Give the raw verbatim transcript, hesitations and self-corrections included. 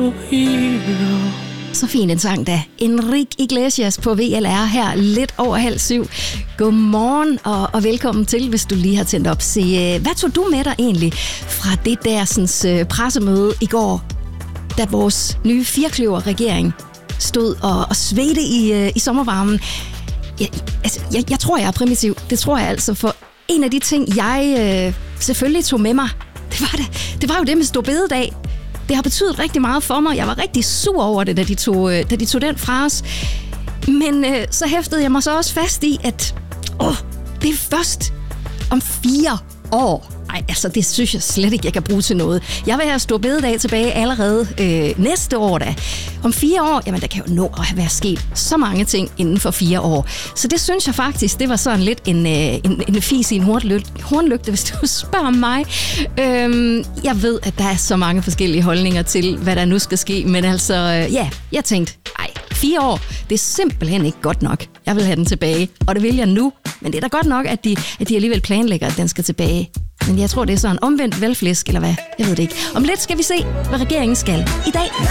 no hero. Så fin en sang da. Enrique Iglesias på V L R her lidt over halv syv. Godmorgen og, og velkommen til, hvis du lige har tændt op. Se, hvad tog du med dig egentlig fra det der sådan, pressemøde i går, da vores nye firkløver-regering stod og, og svedte i, i sommervarmen? Jeg, altså, jeg, jeg tror, jeg er primitiv. Det tror jeg altså, for en af de ting, jeg øh, selvfølgelig tog med mig, det var, det, det var jo det med store bededag. Det har betydet rigtig meget for mig. Jeg var rigtig sur over det, da de tog, da de tog den fra os. Men øh, så hæftede jeg mig så også fast i, at åh, det er først om fire år. Ej, altså det synes jeg slet ikke, jeg kan bruge til noget. Jeg vil have store bededag tilbage allerede øh, næste år da. Om fire år, jamen der kan jo nå at være sket så mange ting inden for fire år. Så det synes jeg faktisk, det var sådan lidt en, øh, en, en fis i en hornlygte, hvis du spørger mig. Øhm, jeg ved, at der er så mange forskellige holdninger til, hvad der nu skal ske. Men altså, øh, ja, jeg tænkte, ej, fire år, det er simpelthen ikke godt nok. Jeg vil have den tilbage, og det vil jeg nu. Men det er da godt nok, at de, at de alligevel planlægger, at den skal tilbage. Men jeg tror, det er sådan omvendt valgflæsk, eller hvad? Jeg ved det ikke. Om lidt skal vi se, hvad regeringen skal i dag.